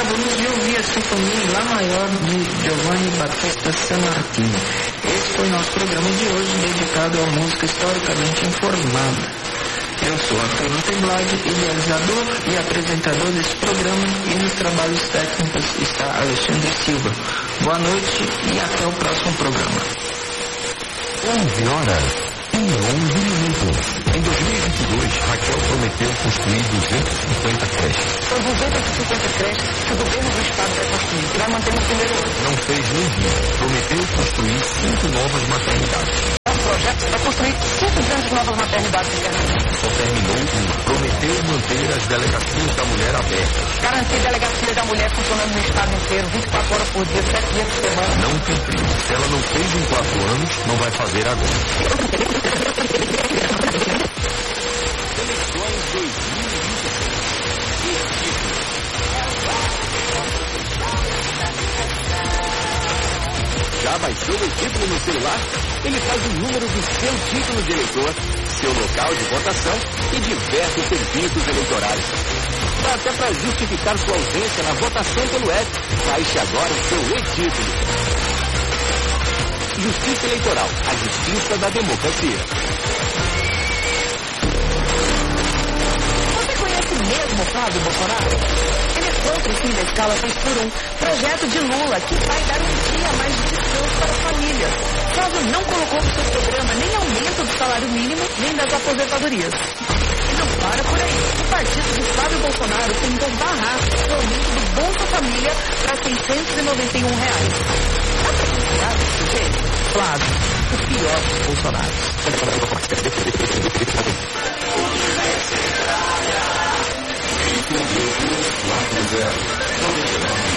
acabamos de ouvir a Sinfonia em Lá Maior de Giovanni Battista San Martino. Esse foi nosso programa de hoje, dedicado à música historicamente informada. Eu sou Arthur Temblade, idealizador e apresentador desse programa, e nos trabalhos técnicos está Alexandre Silva. Boa noite e até o próximo programa. 11 horas e 11 minutos. Em 2022, Raquel prometeu construir 250 creches. São 250 creches que o governo do estado vai construir, que vai manter no primeiro ano. Não fez nem dia. Prometeu construir 5 novas maternidades. O projeto vai construir 5 grandes novas maternidades em Pernambuco. Só terminou uma. Prometeu manter as delegacias da mulher abertas. Garantir delegacia da mulher funcionando no estado inteiro, 24 horas por dia, 7 dias por semana. Não cumpriu. Se ela não fez em 4 anos, não vai fazer agora. Eleições 2026. Já baixou o título no celular? Ele faz o número do seu título de eleitor, seu local de votação e diversos serviços eleitorais. Dá até para justificar sua ausência na votação pelo app. Baixe agora o seu e-título. Justiça Eleitoral, a justiça da democracia. Você conhece mesmo o Flávio Bolsonaro? Ele é contra o fim da escala 6x1, projeto de Lula que vai garantir mais descanso para a família. Flávio não colocou no seu programa nem aumento do salário mínimo, nem das aposentadorias. E não para por aí. O partido de Flávio Bolsonaro tentou barrar o aumento do Bolsa Família para R$691. Dá para considerar desse jeito? Flávio, o pior dos Bolsonaros. Universitária,